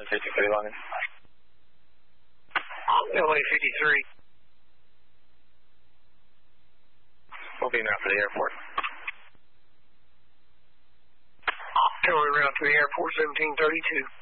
53 London. LA 53. We'll be en route for the airport. Tailway route to the airport, 1732.